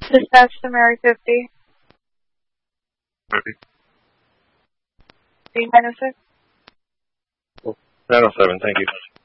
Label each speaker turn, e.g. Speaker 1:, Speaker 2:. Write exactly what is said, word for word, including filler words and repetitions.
Speaker 1: Dispatch to Mary fifty.
Speaker 2: Ready?
Speaker 1: nine oh six.
Speaker 2: nine oh seven, thank you.